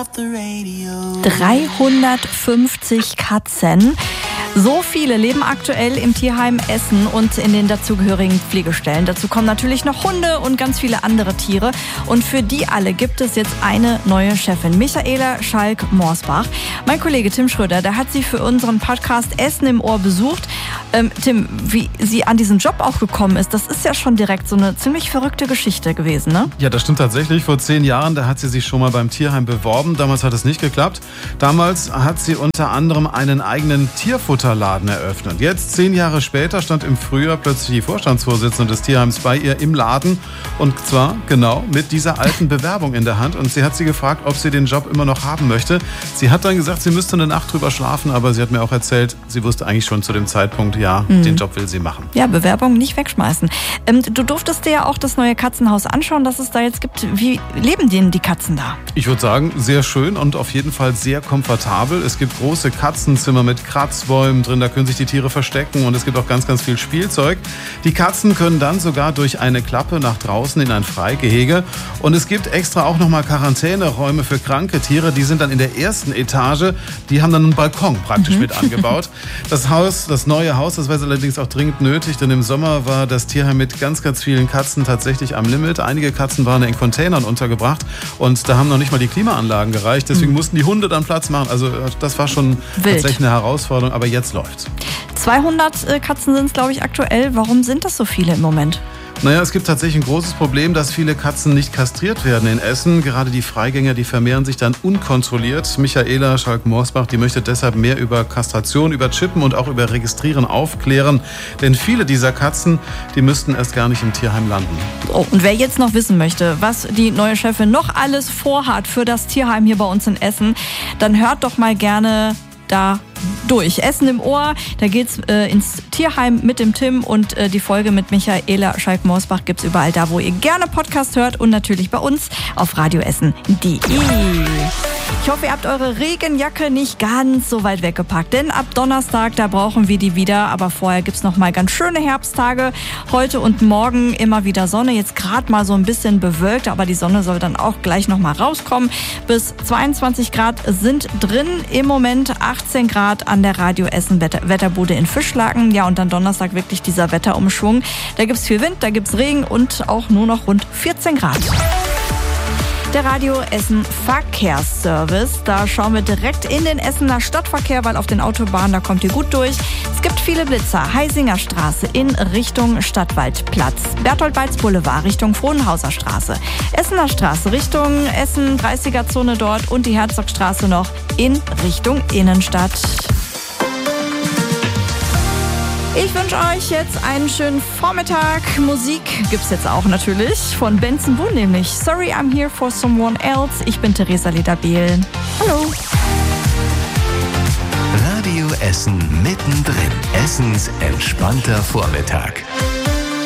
350 Katzen. So viele leben aktuell im Tierheim Essen und in den dazugehörigen Pflegestellen. Dazu kommen natürlich noch Hunde und ganz viele andere Tiere. Und für die alle gibt es jetzt eine neue Chefin, Michaela Schalk-Morsbach. Mein Kollege Tim Schröder, der hat sie für unseren Podcast Essen im Ohr besucht. Tim, wie sie an diesen Job auch gekommen ist, das ist ja schon direkt so eine ziemlich verrückte Geschichte gewesen, ne? Ja, das stimmt tatsächlich. Vor 10 Jahren, da hat sie sich schon mal beim Tierheim beworben. Damals hat es nicht geklappt. Damals hat sie unter anderem einen eigenen Tierfutterladen eröffnet. Jetzt, 10 Jahre später, stand im Frühjahr plötzlich die Vorstandsvorsitzende des Tierheims bei ihr im Laden. Und zwar genau mit dieser alten Bewerbung in der Hand. Und sie hat sie gefragt, ob sie den Job immer noch haben möchte. Sie hat dann gesagt, sie müsste eine Nacht drüber schlafen. Aber sie hat mir auch erzählt, sie wusste eigentlich schon zu dem Zeitpunkt, ja, den Job will sie machen. Ja, Bewerbung nicht wegschmeißen. Du durftest dir ja auch das neue Katzenhaus anschauen, das es da jetzt gibt. Wie leben denn die Katzen da? Ich würde sagen, sehr schön und auf jeden Fall sehr komfortabel. Es gibt große Katzenzimmer mit Kratzbäumen drin, da können sich die Tiere verstecken und es gibt auch ganz, ganz viel Spielzeug. Die Katzen können dann sogar durch eine Klappe nach draußen in ein Freigehege. Und es gibt extra auch nochmal Quarantäneräume für kranke Tiere. Die sind dann in der ersten Etage. Die haben dann einen Balkon praktisch mit angebaut. Das neue Haus, das war allerdings auch dringend nötig, denn im Sommer war das Tierheim mit ganz, ganz vielen Katzen tatsächlich am Limit. Einige Katzen waren in Containern untergebracht und da haben noch nicht mal die Klimaanlagen gereicht. Deswegen mussten die Hunde dann Platz machen. Also das war schon tatsächlich eine Herausforderung, aber jetzt läuft's. 200 Katzen sind es, glaube ich, aktuell. Warum sind das so viele im Moment? Naja, es gibt tatsächlich ein großes Problem, dass viele Katzen nicht kastriert werden in Essen. Gerade die Freigänger, die vermehren sich dann unkontrolliert. Michaela Schalk-Morsbach, die möchte deshalb mehr über Kastration, über Chippen und auch über Registrieren aufklären. Denn viele dieser Katzen, die müssten erst gar nicht im Tierheim landen. Oh, und wer jetzt noch wissen möchte, was die neue Chefin noch alles vorhat für das Tierheim hier bei uns in Essen, dann hört doch mal gerne da durch. Essen im Ohr, da geht's ins Tierheim mit dem Tim und die Folge mit Michaela Schalk-Morsbach gibt's überall da, wo ihr gerne Podcast hört und natürlich bei uns auf radioessen.de. Ich hoffe, ihr habt eure Regenjacke nicht ganz so weit weggepackt, denn ab Donnerstag, da brauchen wir die wieder, aber vorher gibt's noch mal ganz schöne Herbsttage. Heute und morgen immer wieder Sonne, jetzt gerade mal so ein bisschen bewölkt, aber die Sonne soll dann auch gleich noch mal rauskommen. Bis 22 Grad sind drin, im Moment 18 Grad an der Radio Essen Wetterbude in Fischlaken. Ja, und dann Donnerstag wirklich dieser Wetterumschwung. Da gibt's viel Wind, da gibt's Regen und auch nur noch rund 14 Grad. Der Radio Essen Verkehrsservice. Da schauen wir direkt in den Essener Stadtverkehr, weil auf den Autobahnen, da kommt ihr gut durch. Es gibt viele Blitzer. Heisinger Straße in Richtung Stadtwaldplatz. Bertolt Balz Boulevard Richtung Frohnhauser Straße. Essener Straße Richtung Essen, 30er-Zone dort und die Herzogstraße noch in Richtung Innenstadt. Ich wünsche euch jetzt einen schönen Vormittag. Musik gibt's jetzt auch natürlich von Benson Boone, nämlich Sorry I'm Here for Someone Else. Ich bin Theresa Lederbehl. Hallo. Radio Essen mittendrin. Essens entspannter Vormittag.